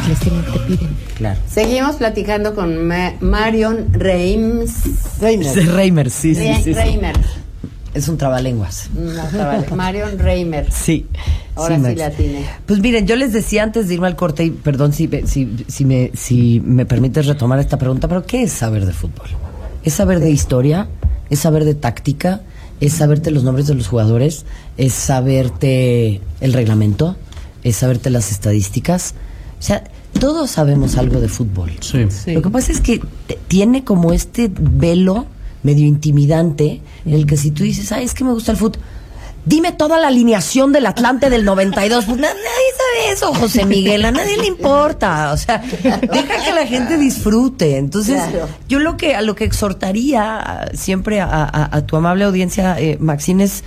les tienen, te piden. Claro. Seguimos platicando con Marion Reimers. Reimer, sí. Reimer. Es un trabalenguas. Marion Reimer. Sí. Ahora sí la atiné. Pues miren, yo les decía antes de irme al corte, y perdón si me permites retomar esta pregunta, pero ¿qué es saber de fútbol? ¿Es saber de historia? ¿Es saber de táctica? ¿Es saberte los nombres de los jugadores? ¿Es saberte el reglamento? ¿Es saberte las estadísticas? O sea, todos sabemos algo de fútbol. Sí. Lo que pasa es que tiene como este velo medio intimidante en el que si tú dices, ay, es que me gusta el fútbol, dime toda la alineación del Atlante del 92. Pues nadie sabe eso, José Miguel, a nadie le importa. O sea, deja que la gente disfrute. Entonces, claro. Yo a lo que exhortaría siempre a tu amable audiencia, Maxine, es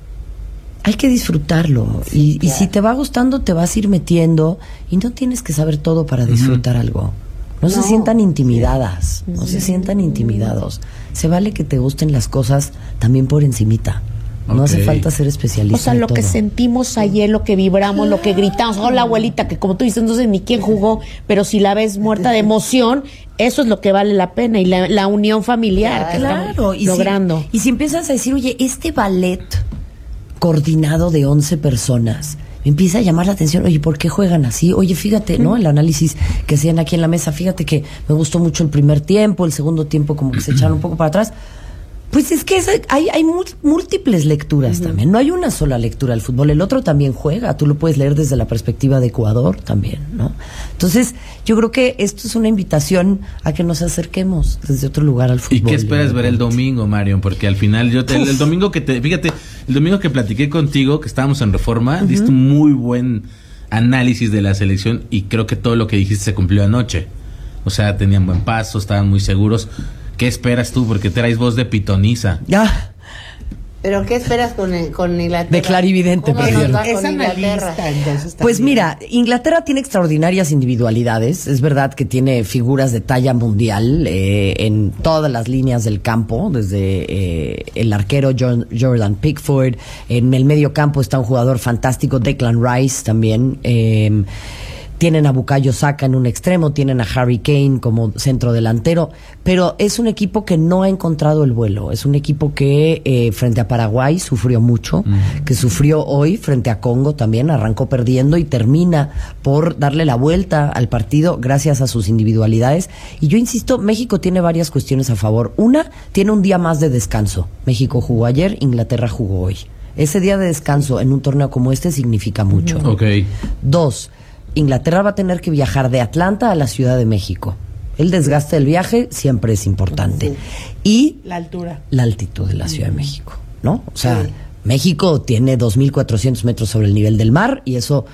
hay que disfrutarlo. Sí, y si te va gustando, te vas a ir metiendo y no tienes que saber todo para disfrutar algo. No se sientan intimidadas, no se sientan intimidados. Se vale que te gusten las cosas también por encimita. No hace falta ser especialista. O sea, lo que sentimos ayer, lo que vibramos, lo que gritamos, hola abuelita, que como tú dices, no sé ni quién jugó, pero si la ves muerta de emoción, eso es lo que vale la pena, y la unión familiar que estamos logrando. Y si empiezas a decir, oye, este ballet coordinado de 11 personas me empieza a llamar la atención, oye, ¿por qué juegan así? Oye, fíjate, ¿no? El análisis que hacían aquí en la mesa, fíjate que me gustó mucho el primer tiempo, el segundo tiempo como que se echaron un poco para atrás. Pues es que hay múltiples lecturas también, no hay una sola lectura del fútbol, el otro también juega, tú lo puedes leer desde la perspectiva de Ecuador también, ¿no? Entonces, yo creo que esto es una invitación a que nos acerquemos desde otro lugar al fútbol. ¿Y qué esperas ver el domingo, Marion? Porque al final el domingo el domingo que platiqué contigo, que estábamos en Reforma, diste un muy buen análisis de la selección y creo que todo lo que dijiste se cumplió anoche. O sea, tenían buen paso, estaban muy seguros. ¿Qué esperas tú? Porque traes voz de pitoniza. Ya. ¿Pero qué esperas con Inglaterra? De clarividente, ¿Cómo nos va Es con Inglaterra? analista, entonces Pues también. mira, Inglaterra tiene extraordinarias individualidades. Es verdad que tiene figuras de talla mundial en todas las líneas del campo, desde el arquero Jordan Pickford. En el medio campo está un jugador fantástico, Declan Rice también. Tienen a Bukayo Saka en un extremo, tienen a Harry Kane como centro delantero, pero es un equipo que no ha encontrado el vuelo. Es un equipo que frente a Paraguay sufrió mucho, que sufrió hoy frente a Congo también, arrancó perdiendo y termina por darle la vuelta al partido gracias a sus individualidades. Y yo insisto, México tiene varias cuestiones a favor. Una, tiene un día más de descanso. México jugó ayer, Inglaterra jugó hoy. Ese día de descanso en un torneo como este significa mucho. Okay. Dos, Inglaterra va a tener que viajar de Atlanta a la Ciudad de México. El desgaste del viaje siempre es importante. Y la altura. La altitud de la Ciudad de México, ¿no? O sea, México tiene 2.400 metros sobre el nivel del mar y eso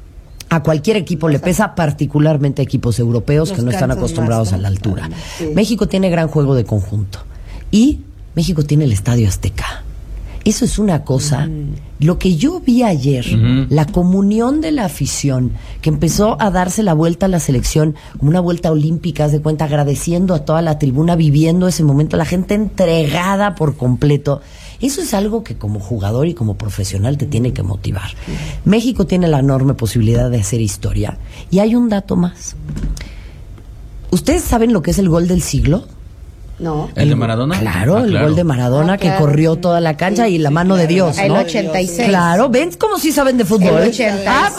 a cualquier equipo le pesa, particularmente a equipos europeos que no están acostumbrados a la altura. México tiene gran juego de conjunto y México tiene el Estadio Azteca. Eso es una cosa. Lo que yo vi ayer, la comunión de la afición, que empezó a darse la vuelta a la selección, como una vuelta olímpica, haz de cuenta, agradeciendo a toda la tribuna, viviendo ese momento, la gente entregada por completo. Eso es algo que como jugador y como profesional te tiene que motivar. México tiene la enorme posibilidad de hacer historia. Y hay un dato más. ¿Ustedes saben lo que es el gol del siglo? No. ¿El de Maradona? Claro, el gol de Maradona que corrió toda la cancha y la mano de Dios, ¿no? El 86. Claro, ¿ven cómo sí saben de fútbol? El 86.